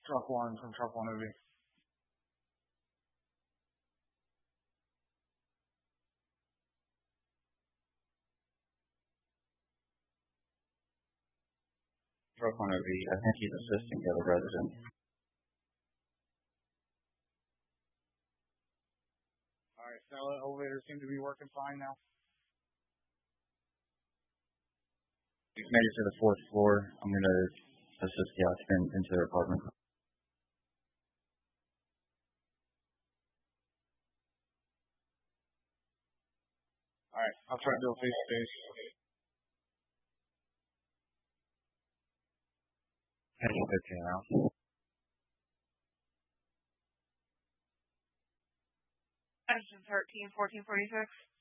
Truck one from Truck One OB. Truck 1OB, I think he's assisting the other resident. Alright, so the elevators seem to be working fine now. He's made it to the 4th floor. I'm going to assist the occupant into their apartment. Alright, I'll try to do a face-to-face. Heading 15 now. Edison 13, 1446.